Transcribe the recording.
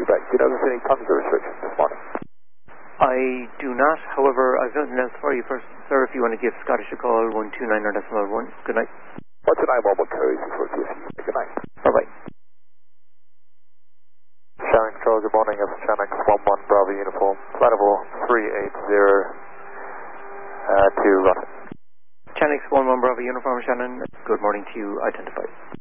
Quebec. Do you know if there's any tons of restrictions this morning? I do not. However, I've nothing else for you first, sir. If you want to give Scottish a call, 129.1. Good night. What's the 911 code for TFU? Good night. Bye-bye. Shannon Control, good morning. It's Shannon 11 Bravo Uniform. Flight level 380 to Rocket. Channix 11 Bravo Uniform, Shannon. Good morning to you. Identified.